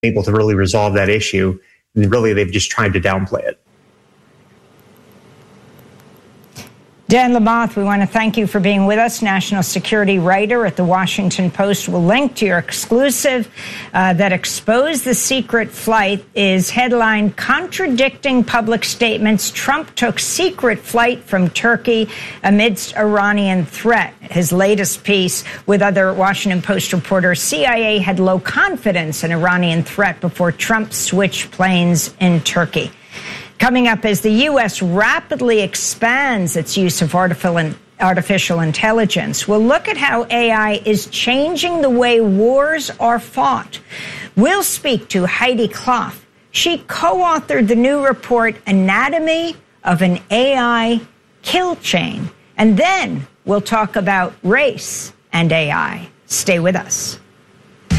able to really resolve that issue. And really, they've just tried to downplay it. Dan Lamothe, we want to thank you for being with us, national security writer at The Washington Post. We'll link to your exclusive that exposed the secret flight is headlined, Contradicting Public Statements. Trump took secret flight from Turkey amidst Iranian threat. His latest piece with other Washington Post reporters, CIA had low confidence in Iranian threat before Trump switched planes in Turkey. Coming up, as the U.S. rapidly expands its use of artificial intelligence, we'll look at how AI is changing the way wars are fought. We'll speak to Heidi Klopf. She co-authored the new report, Anatomy of an AI Kill Chain. And then we'll talk about race and AI. Stay with us.